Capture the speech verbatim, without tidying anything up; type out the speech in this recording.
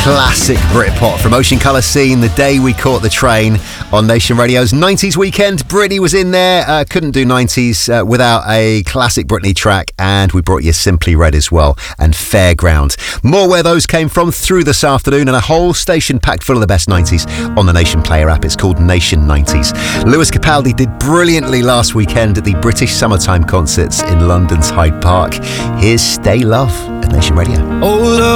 Classic Britpop from Ocean Colour Scene, The Day We Caught the Train on Nation Radio's nineties weekend. Britney was in there, uh, couldn't do nineties uh, without a classic Britney track, and we brought you Simply Red as well, and Fairground. More where those came from through this afternoon, and a whole station packed full of the best nineties on the Nation Player app. It's called Nation nineties. Lewis Capaldi did brilliantly last weekend at the British Summertime Concerts in London's Hyde Park. Here's Stay Love at Nation Radio. Oh,